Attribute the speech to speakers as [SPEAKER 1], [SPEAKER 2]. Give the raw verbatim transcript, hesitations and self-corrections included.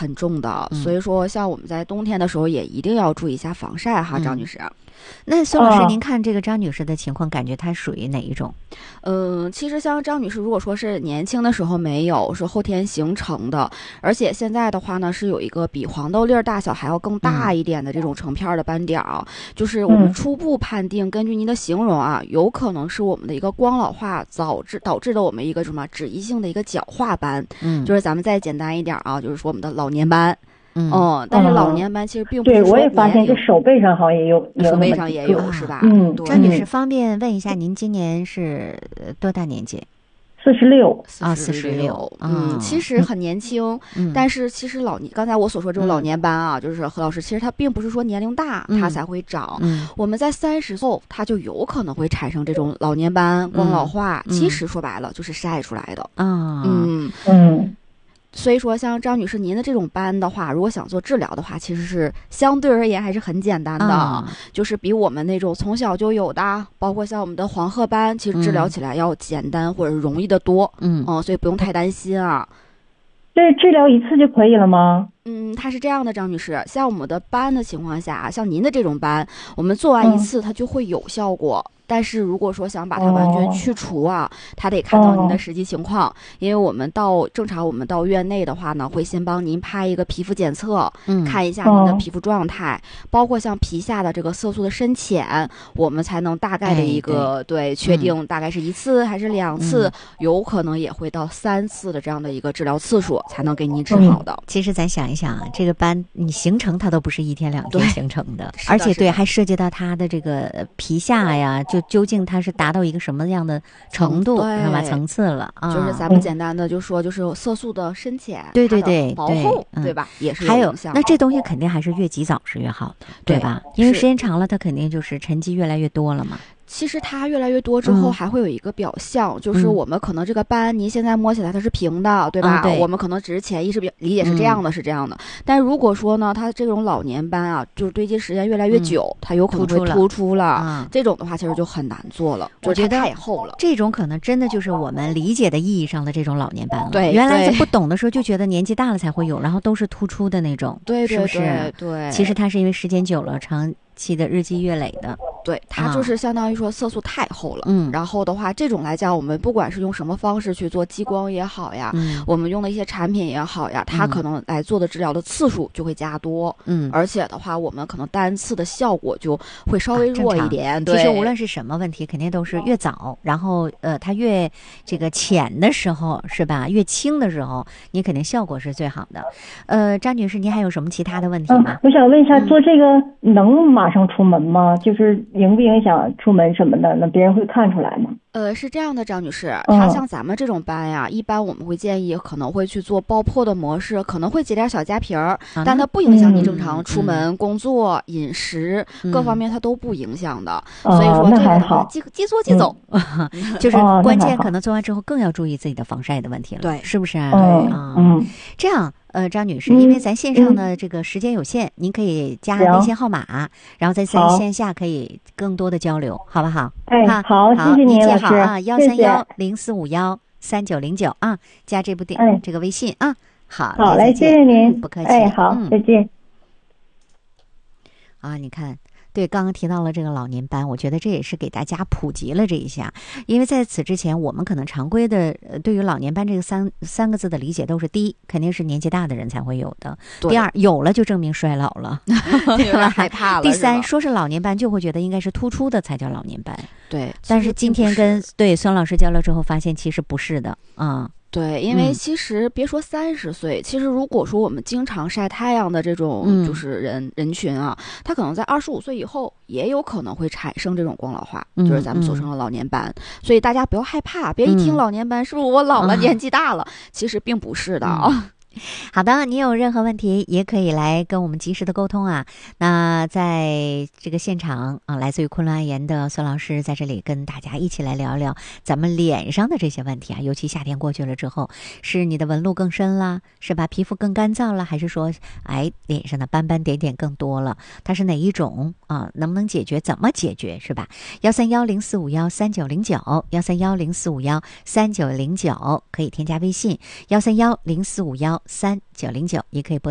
[SPEAKER 1] 很重的，
[SPEAKER 2] 嗯、
[SPEAKER 1] 所以说像我们在冬天的时候也一定要注意一下防晒哈，张女士。
[SPEAKER 2] 嗯、那孙老师，您看这个张女士的情况，感觉她属于哪一种？
[SPEAKER 1] 嗯，其实像张女士，如果说是年轻的时候没有，是后天形成的，而且现在的话呢，是有一个比黄豆粒儿大小还要更大一点的这种成片的斑点儿，嗯、就是我们初步判定，根据您的形容啊，有可能是我们的一个光老化导致导致的我们一个什么脂溢性的一个角化斑，嗯，就是咱们再简单一点啊，就是说我们的老年斑。嗯, 嗯，但是老年斑其实并不是说、
[SPEAKER 3] 嗯、对，我也发现这手背上好像也有，
[SPEAKER 1] 手背上也有、啊、是吧？
[SPEAKER 3] 嗯，
[SPEAKER 2] 张女士，方便问一下，您今年是多大年纪？
[SPEAKER 3] 四十六
[SPEAKER 2] 啊，四十六。
[SPEAKER 1] 嗯，其实很年轻，嗯、但是其实老年刚才我所说这种老年斑啊，嗯、就是何老师，其实它并不是说年龄大、嗯、它才会长，嗯、我们在三十后它就有可能会产生这种老年斑、光老化，嗯、其实说白了就是晒出来的
[SPEAKER 2] 啊，
[SPEAKER 1] 嗯
[SPEAKER 3] 嗯。
[SPEAKER 1] 所以说，像张女士您的这种斑的话，如果想做治疗的话，其实是相对而言还是很简单的，啊、就是比我们那种从小就有的，包括像我们的黄褐斑，其实治疗起来要简单或者容易的多。嗯，嗯，所以不用太担心啊。
[SPEAKER 3] 这治疗一次就可以了吗？
[SPEAKER 1] 嗯，它是这样的，张女士，像我们的斑的情况下，像您的这种斑，我们做完一次它就会有效果。嗯，但是如果说想把它完全去除啊，哦、它得看到您的实际情况，哦、因为我们到正常我们到院内的话呢，会先帮您拍一个皮肤检测，嗯，看一下您的皮肤状态，哦、包括像皮下的这个色素的深浅，我们才能大概的一个、哎、对, 对确定大概是一次还是两次，嗯、有可能也会到三次的这样的一个治疗次数才能给您治好的。
[SPEAKER 2] 嗯、其实咱想一想啊，这个斑你形成它都不是一天两天形成的，而且对还涉及到它的这个皮下呀，就究竟它是达到一个什么样的程度，是吧？层次了啊，
[SPEAKER 1] 就是咱们简单的就说，就是色素的深浅，
[SPEAKER 2] 对对对，
[SPEAKER 1] 薄厚，
[SPEAKER 2] 对,
[SPEAKER 1] 对吧？也是
[SPEAKER 2] 还有
[SPEAKER 1] 影响。
[SPEAKER 2] 那这东西肯定还是越及早是越好的，对吧？因为时间长了，它肯定就是沉积越来越多了嘛。
[SPEAKER 1] 其实它越来越多之后，还会有一个表象，嗯、就是我们可能这个斑，您现在摸起来它是平的，对吧？
[SPEAKER 2] 嗯、对，
[SPEAKER 1] 我们可能只是潜意识理解是这样的，嗯、是这样的。但如果说呢，它这种老年斑啊，就是堆积时间越来越久，嗯、它有可能会突出了。
[SPEAKER 2] 嗯、
[SPEAKER 1] 这种的话，其实就很难做了。
[SPEAKER 2] 我觉得
[SPEAKER 1] 太厚了，
[SPEAKER 2] 这种可能真的就是我们理解的意义上的这种老年斑了。
[SPEAKER 1] 对，
[SPEAKER 2] 原来在不懂的时候就觉得年纪大了才会有，然后都是突出的那种，
[SPEAKER 1] 对对对，
[SPEAKER 2] 是不是？
[SPEAKER 1] 对，
[SPEAKER 2] 其实它是因为时间久了，长期的日积月累的。
[SPEAKER 1] 对，它就是相当于说色素太厚了，
[SPEAKER 2] 嗯，
[SPEAKER 1] 然后的话，这种来讲，我们不管是用什么方式去做激光也好呀，
[SPEAKER 2] 嗯，
[SPEAKER 1] 我们用的一些产品也好呀，它可能来做的治疗的次数就会加多，
[SPEAKER 2] 嗯，
[SPEAKER 1] 而且的话，我们可能单次的效果就会稍微弱一点。
[SPEAKER 2] 啊、
[SPEAKER 1] 对，
[SPEAKER 2] 其实无论是什么问题，肯定都是越早，然后呃，它越这个浅的时候，是吧？越轻的时候，你肯定效果是最好的。呃，张女士，您还有什么其他的问题吗？
[SPEAKER 3] 嗯、我想问一下，做这个能马上出门吗？就是影不影响出门什么的？那别人会看出来吗？
[SPEAKER 1] 呃，是这样的，张女士，它像咱们这种斑呀，嗯、一般我们会建议可能会去做爆破的模式，可能会结点小痂皮儿，啊、但它不影响你正常出门、嗯、工作、饮食、嗯、各方面，它都不影响的。
[SPEAKER 3] 嗯、
[SPEAKER 1] 所以说这
[SPEAKER 3] 个
[SPEAKER 1] 即即做即走，
[SPEAKER 2] 嗯、就是关键可能做完之后更要注意自己的防晒的问题了，
[SPEAKER 1] 对，
[SPEAKER 2] 是不是啊？
[SPEAKER 3] 嗯
[SPEAKER 2] 啊，
[SPEAKER 3] 嗯，
[SPEAKER 2] 这样。呃，张女士，因为咱线上的这个时间有限，嗯、您可以加微信号码，然后在线线下可以更多的交流，好不好？
[SPEAKER 3] 哎，好，
[SPEAKER 2] 好，
[SPEAKER 3] 谢谢您，
[SPEAKER 2] 您记好啊，幺三幺
[SPEAKER 3] 谢
[SPEAKER 2] 零四五幺三九零九啊，加这部电、
[SPEAKER 3] 哎、
[SPEAKER 2] 这个微信啊。好，
[SPEAKER 3] 好，来，谢谢您，
[SPEAKER 2] 不客气。
[SPEAKER 3] 哎，好，
[SPEAKER 2] 嗯、
[SPEAKER 3] 再见。
[SPEAKER 2] 啊，你看。对，刚刚提到了这个老年斑，我觉得这也是给大家普及了这一下，因为在此之前，我们可能常规的对于老年斑这个三三个字的理解都是：第一，肯定是年纪大的人才会有的；第二，有了就证明衰老了，
[SPEAKER 1] 对吧？害怕了。
[SPEAKER 2] 第三，说是老年斑，就会觉得应该是突出的才叫老年斑。
[SPEAKER 1] 对，
[SPEAKER 2] 但是今天跟对孙老师交流之后，发现其实不是的啊。
[SPEAKER 1] 对，因为其实别说三十岁，嗯、其实如果说我们经常晒太阳的这种就是人、嗯、人群啊，他可能在二十五岁以后也有可能会产生这种光老化，
[SPEAKER 2] 嗯、
[SPEAKER 1] 就是咱们俗称的老年斑。嗯、所以大家不要害怕，别一听老年斑，嗯、是不是我老了、嗯、年纪大了？其实并不是的啊。
[SPEAKER 2] 嗯好的，你有任何问题也可以来跟我们及时的沟通啊。那在这个现场啊，来自于昆仑爱颜的孙老师在这里跟大家一起来聊聊咱们脸上的这些问题啊，尤其夏天过去了之后，是你的纹路更深啦，是吧？皮肤更干燥了，还是说哎脸上的斑斑点点更多了？它是哪一种啊？能不能解决？怎么解决？是吧？幺三幺零四五幺三九零九，幺三幺零四五幺三九零九可以添加微信，幺三幺零四五幺三九零九，也可以拨